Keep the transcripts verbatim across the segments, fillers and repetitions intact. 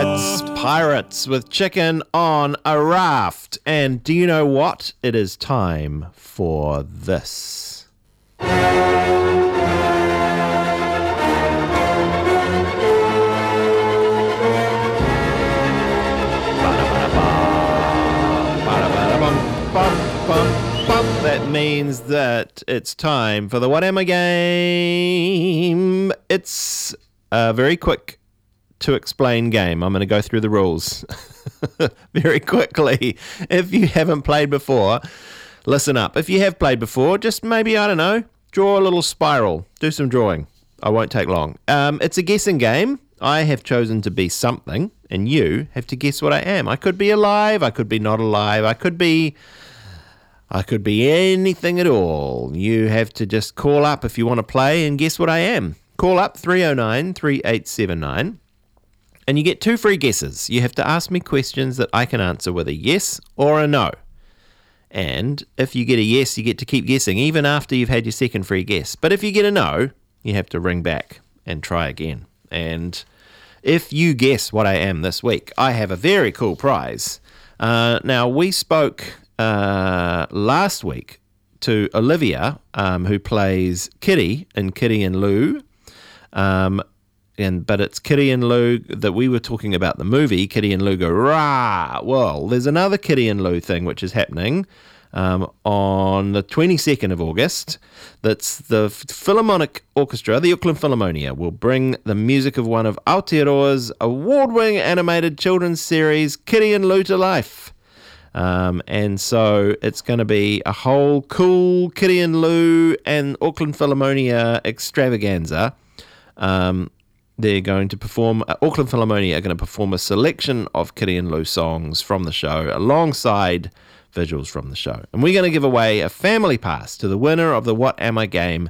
That's Pirates with Chicken on a Raft. And do you know what? It is time for this. That means that it's time for the What Am I game. It's a very quick to explain game. I'm going to go through the rules very quickly. If you haven't played before, listen up. If you have played before, just maybe, I don't know, draw a little spiral. Do some drawing. I won't take long. Um, it's a guessing game. I have chosen to be something, and you have to guess what I am. I could be alive. I could be not alive. I could be... I could be anything at all. You have to just call up if you want to play and guess what I am. Call up three oh nine, three eight seven nine and you get two free guesses. You have to ask me questions that I can answer with a yes or a no. And if you get a yes, you get to keep guessing even after you've had your second free guess. But if you get a no, you have to ring back and try again. And if you guess what I am this week, I have a very cool prize. Uh, now, we spoke... Uh, last week to Olivia, um, who plays Kitty in Kitty and Lou, um, and but it's Kitty and Lou that we were talking about the movie. Kitty and Lou go rah. Well, there's another Kitty and Lou thing which is happening um, on the twenty-second of August. That's the Philharmonic Orchestra, the Auckland Philharmonia, will bring the music of one of Aotearoa's award-winning animated children's series, Kitty and Lou, to life. Um, and so it's going to be a whole cool Kitty and Lou and Auckland Philharmonia extravaganza. Um, they're going to perform, uh, Auckland Philharmonia are going to perform a selection of Kitty and Lou songs from the show alongside visuals from the show. And we're going to give away a family pass to the winner of the What Am I game.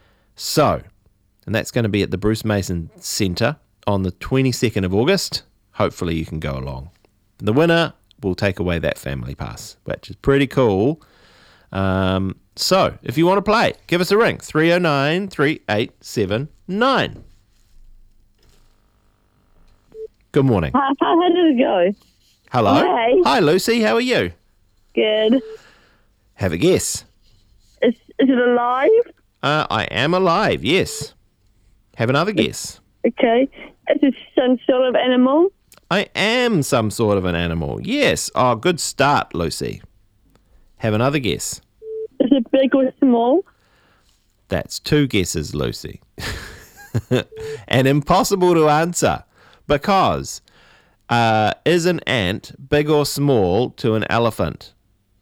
So, and that's going to be at the Bruce Mason Centre on the twenty-second of August. Hopefully you can go along. The winner will take away that family pass, which is pretty cool. Um, so, if you want to play, give us a ring, three oh nine, three eight seven nine. Good morning. How, how did it go? Hello. Hey. Hi, Lucy. How are you? Good. Have a guess. Is, is it alive? Uh, I am alive, yes. Have another guess. Okay. Is it some sort of animal? I am some sort of an animal. Yes. Oh, good start, Lucy. Have another guess. Is it big or small? That's two guesses, Lucy. And impossible to answer because uh, is an ant big or small to an elephant?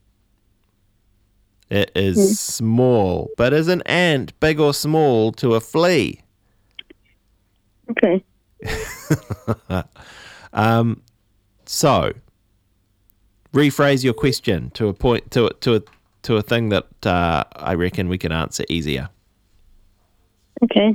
It is mm. small. But is an ant big or small to a flea? Okay. Um, so, rephrase your question to a point to to a to a thing that uh, I reckon we can answer easier. Okay.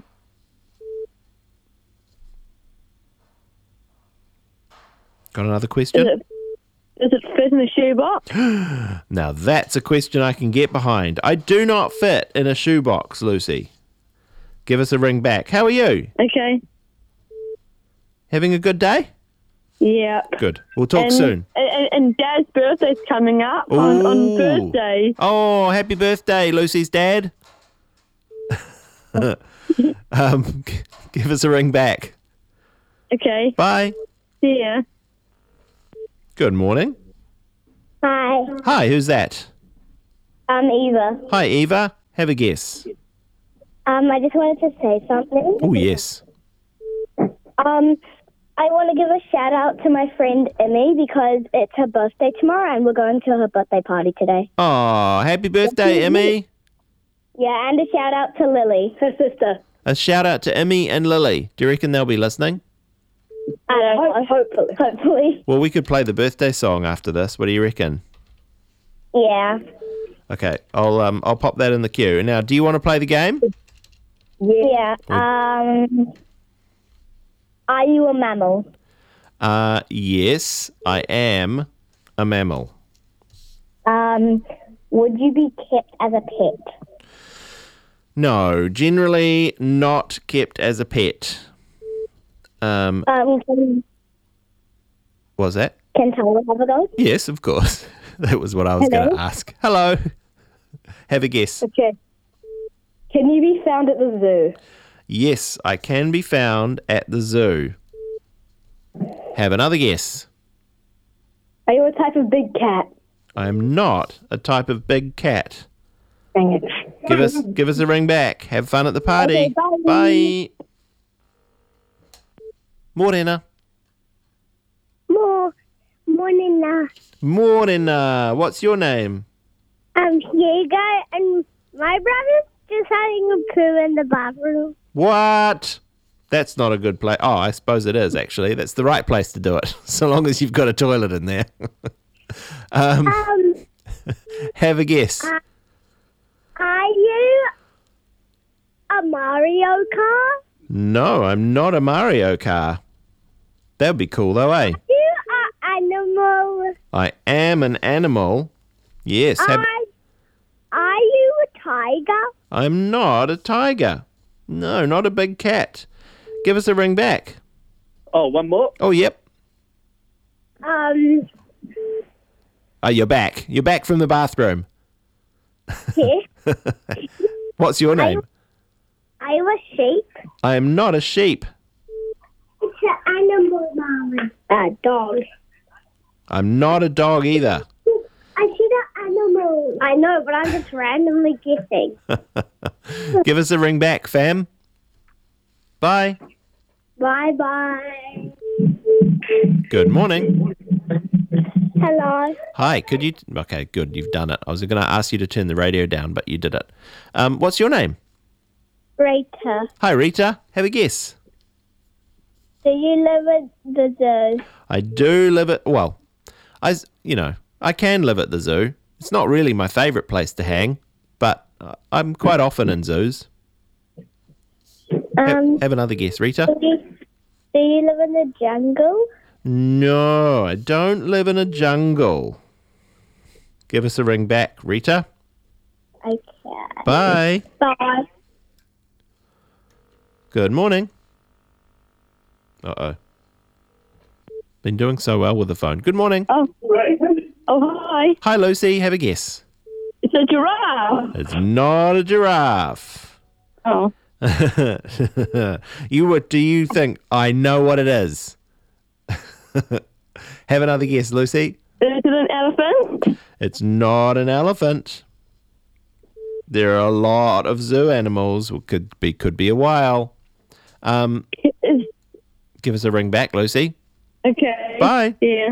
Got another question? Is it, does it fit in a shoebox? Now that's a question I can get behind. I do not fit in a shoebox, Lucy. Give us a ring back. How are you? Okay. Having a good day? Yeah. Good. We'll talk and, soon. And, and Dad's birthday's coming up on, on birthday. Oh, happy birthday, Lucy's dad. um, g- give us a ring back. Okay. Bye. See ya. Good morning. Hi, Hi, who's that? I'm Eva. Hi, Eva. Have a guess. Um, I just wanted to say something. Oh, yes. Um, I want to give a shout out to my friend Emmy because it's her birthday tomorrow and we're going to her birthday party today. Oh, happy birthday, Emmy. Yeah, and a shout out to Lily, her sister. A shout out to Emmy and Lily. Do you reckon they'll be listening? I don't know, hopefully. Hopefully. Well, we could play the birthday song after this. What do you reckon? Yeah. Okay, I'll um I'll pop that in the queue. Now, do you want to play the game? Yeah. Um, are you a mammal? Uh, yes, I am a mammal. Um, would you be kept as a pet? No, generally not kept as a pet. Um, Um, can, Was that? Can Tyler have a go? Yes, of course. That was what I was Hello? going to ask. Hello. Have a guess. Okay. Can you be found at the zoo? Yes, I can be found at the zoo. Have another guess. Are you a type of big cat? I am not a type of big cat. Dang it. Give us give us a ring back. Have fun at the party. Okay, bye. Bye. Morena. More morning now. Morena. What's your name? Um, Diego and my brother's just having a poo in the bathroom. What? That's not a good place. Oh, I suppose it is, actually. That's the right place to do it, so long as you've got a toilet in there. um, Um, have a guess. uh, are you a Mario car? No, I'm not a Mario car. That would be cool, though, eh? You are animal. I am an animal. Yes. Have, Are, are you a tiger? I'm not a tiger. No, not a big cat. Give us a ring back. Oh, one more? Oh, yep. Um, Oh, you're back. You're back from the bathroom. yes. What's your name? Are you a sheep? I am not a sheep. It's an animal, Mama. A dog. I'm not a dog either. I see the animal. I know, but I'm just randomly guessing. Give us a ring back, fam. Bye. Bye bye. Good morning. Hello. Hi, could you... Okay, good, you've done it. I was going to ask you to turn the radio down, but you did it. Um, what's your name? Rita, Hi, Rita. Have a guess. do you live at the zoo? I do live at... Well, I, s- you know, I can live at the zoo. It's not really my favourite place to hang, but uh, I'm quite often in zoos. Have, Um, have another guess, Rita. do you, do you live in the jungle? No, I don't live in a jungle. Give us a ring back, Rita. Okay. Bye. Bye. Good morning. Uh-oh. Been doing so well with the phone. Good morning. Oh, oh, hi. Hi, Lucy. Have a guess. It's a giraffe. It's not a giraffe. Oh. you what do you think? I know what it is. Have another guess, Lucy. Is it an elephant? It's not an elephant. There are a lot of zoo animals. Well, could be could be a whale. Um, Is- give us a ring back, Lucy. okay. Bye. Yeah.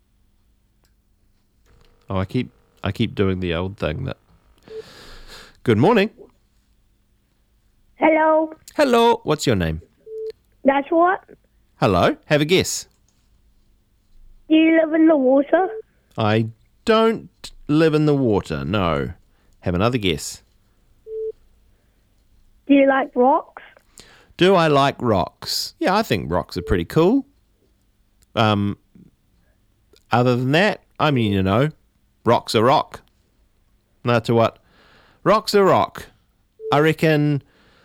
Oh, I keep I keep doing the old thing that. Good morning. Hello. Hello. What's your name? That's what? Hello. Have a guess. Do you live in the water? I don't live in the water. No. Have another guess. Do you like rocks? Do I like rocks? Yeah, I think rocks are pretty cool. Um, other than that, I mean, you know, rocks are rock. No matter what. Rocks are rock. I reckon...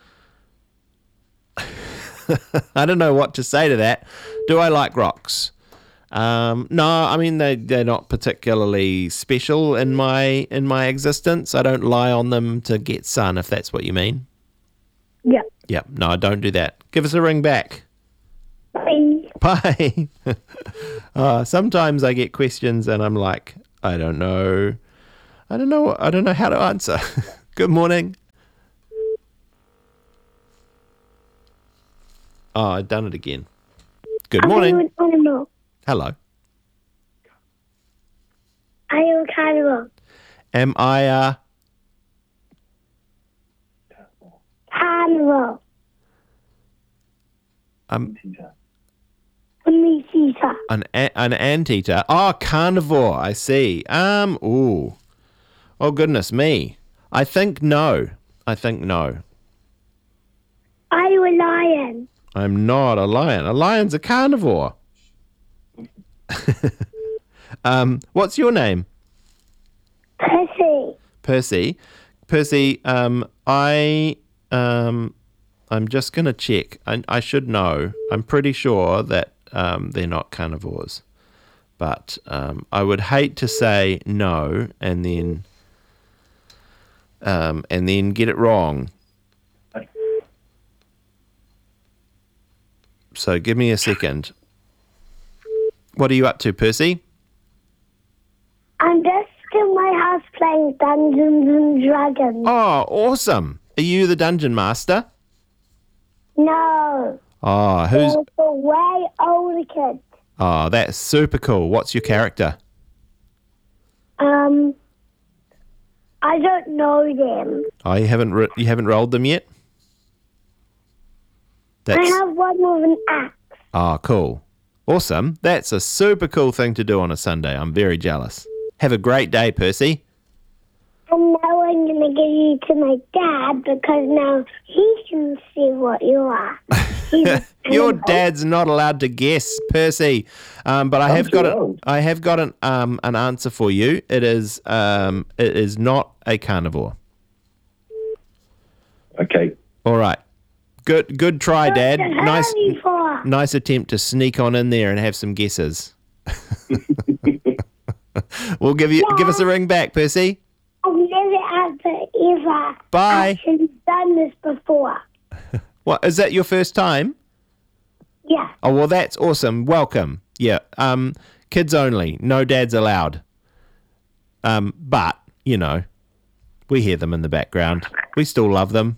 I don't know what to say to that. Do I like rocks? Um, no, I mean, they, they're not particularly special in my in my existence. I don't lie on them to get sun, if that's what you mean. Yeah. Yep, no, I don't do that. Give us a ring back. Bye. Bye. uh, sometimes I get questions and I'm like, I don't know. I don't know. I don't know how to answer. Good morning. Oh, I've done it again. Good Are morning. you an animal? Hello. Are you a carnivore? Am I a... Carnivore. Um, A meat eater. an a- an anteater? Oh, carnivore. I see. Um. Ooh. Oh goodness me. I think no. I think no. Are you a lion? I'm not a lion. A lion's a carnivore. um. What's your name? Percy. Percy. Percy. Um. I. Um. I'm just gonna check. I, I should know. I'm pretty sure that um they're not carnivores. But um, I would hate to say no and then um, and then get it wrong. So give me a second. What are you up to, Percy? I'm just in my house playing Dungeons and Dragons. Oh, awesome. Are you the dungeon master? No. Oh, who's... It's a way older kid. Oh, that's super cool. What's your character? Um, I don't know them. Oh, you haven't ro- you haven't rolled them yet? I That's... have one with an axe. Oh, cool. Awesome. That's a super cool thing to do on a Sunday. I'm very jealous. Have a great day, Percy. And now I'm going to give you to my dad because now he can see what you are. He's Your dad's not allowed to guess, Percy. Um, but I have got a, I have got an um an answer for you. It is um it is not a carnivore. Okay. All right. Good good try, Dad. What's a Nice herbivore? nice attempt to sneak on in there and have some guesses. We'll give you give us a ring back, Percy. I've never ever ever Bye. actually done this before. What, is that your first time? Yeah. Oh, well, that's awesome. Welcome. Yeah. Um, kids only. No dads allowed. Um, but, you know, we hear them in the background. We still love them.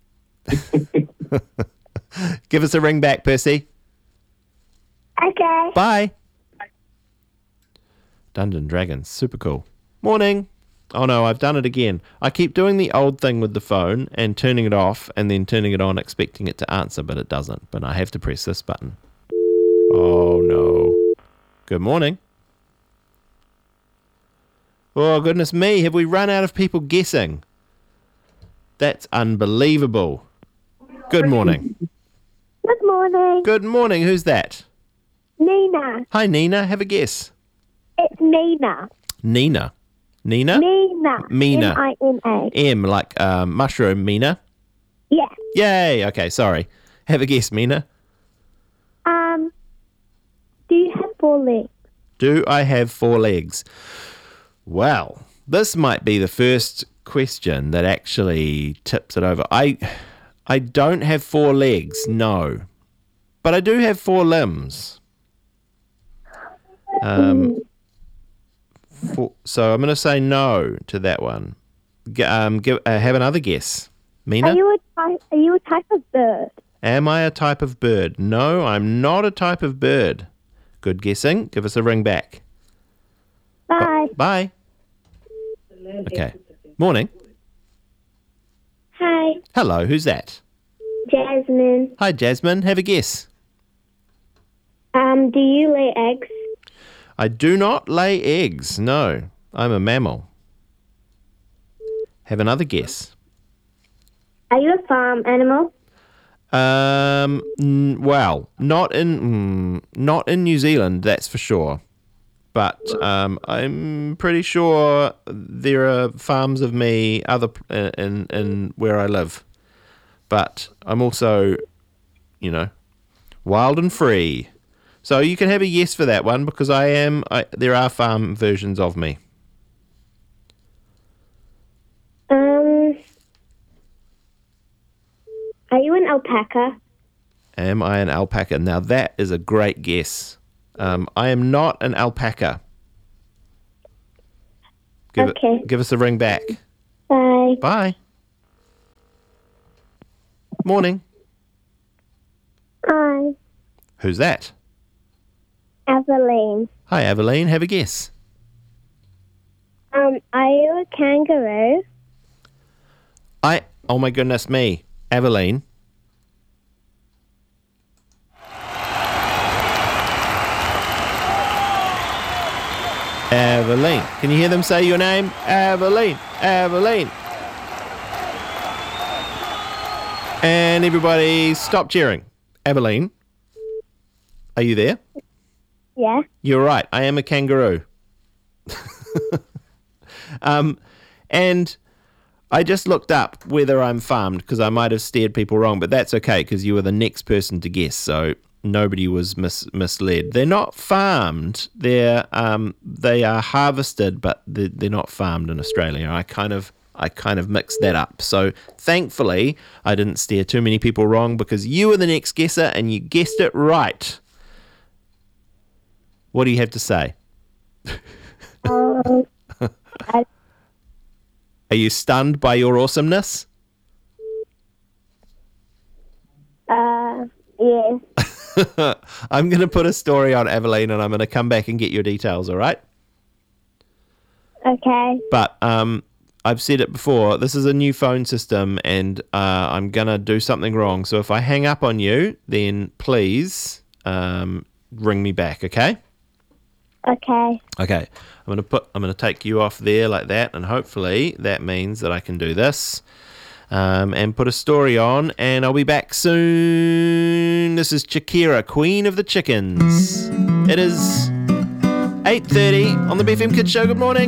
Give us a ring back, Percy. Okay. Bye. Dungeon Dragons. Super cool. Morning. Oh, no, I've done it again. I keep doing the old thing with the phone and turning it off and then turning it on, expecting it to answer, but it doesn't. But I have to press this button. Oh, no. Good morning. Oh, goodness me. Have we run out of people guessing? That's unbelievable. Good morning. Good morning. Good morning. Who's that? Nina. Hi, Nina. Have a guess. It's Nina. Nina. Nina? Mina. Mina. M I N A. M, like um, mushroom, Mina. Yeah. Yay. Okay, sorry. Have a guess, Mina. Um, do you have four legs? Do I have four legs? Well, this might be the first question that actually tips it over. I, I don't have four legs, no. But I do have four limbs. Um... For, so I'm going to say no to that one. G- um, give, uh, have another guess. Mina? Are you a type? Are you a type of bird? Am I a type of bird? No, I'm not a type of bird. Good guessing. Give us a ring back. Bye. Bye. Okay. Morning. Hi, Hello, who's that? Jasmine. Hi, Jasmine. Have a guess. Um, do you lay eggs? I do not lay eggs. No, I'm a mammal. Have another guess. Are you a farm animal? Um. n- Well, not in mm, not in New Zealand, that's for sure. But um, I'm pretty sure there are farms of me other p- in in where I live. But I'm also, you know, wild and free. So you can have a yes for that one because I am. I, there are farm versions of me. Um, are you an alpaca? Am I an alpaca? Now that is a great guess. Um, I am not an alpaca. Give Okay. It, give us a ring back. Bye. Bye. Morning. Hi, Who's that? Evelyn. Hi, Aveline. Have a guess. Um, are you a kangaroo? I. Oh my goodness me, Aveline. Aveline. Can you hear them say your name? Aveline. Aveline. And everybody stop cheering. Aveline. Are you there? Yeah. You're right. I am a kangaroo. um, and I just looked up whether I'm farmed because I might have steered people wrong, but that's okay because you were the next person to guess. So nobody was mis- misled. They're not farmed. They're um, they are harvested, but they're, they're not farmed in Australia. I kind of I kind of mixed that up. So thankfully, I didn't steer too many people wrong because you were the next guesser and you guessed it right. What do you have to say? Um, I, Are you stunned by your awesomeness? uh, yeah. I'm going to put a story on Aveline and I'm going to come back and get your details, all right? Okay. But um, I've said it before, this is a new phone system and uh, I'm going to do something wrong. So if I hang up on you, then please um, ring me back, okay? Okay. Okay. I'm going to put I'm going to take you off there like that and hopefully that means that I can do this. Um, and put a story on, and I'll be back soon. This is Shakira, Queen of the Chickens. It is eight thirty on the B F M Kids Show. Good morning.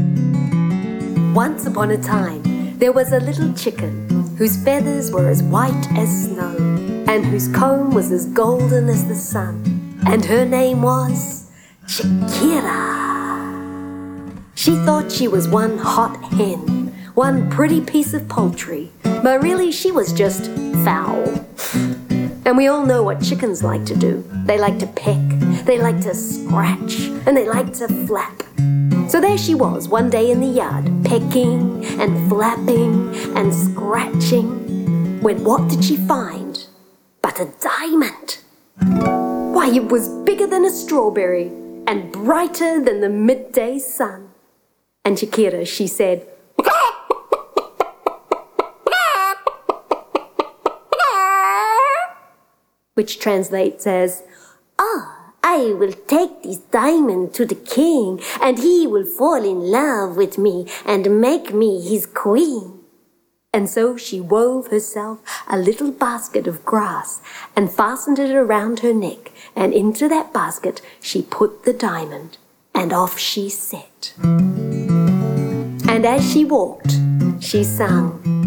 Once upon a time, there was a little chicken whose feathers were as white as snow and whose comb was as golden as the sun. And her name was Shakira. She thought she was one hot hen, one pretty piece of poultry, but really she was just fowl. And we all know what chickens like to do. They like to peck, they like to scratch, and they like to flap. So there she was one day in the yard, pecking and flapping and scratching, when what did she find but a diamond? Why, it was bigger than a strawberry and brighter than the midday sun. And Shakira, she said, which translates as, "Ah, I will take this diamond to the king, and he will fall in love with me and make me his queen." And so she wove herself a little basket of grass and fastened it around her neck, and into that basket she put the diamond, and off she set. And as she walked, she sang,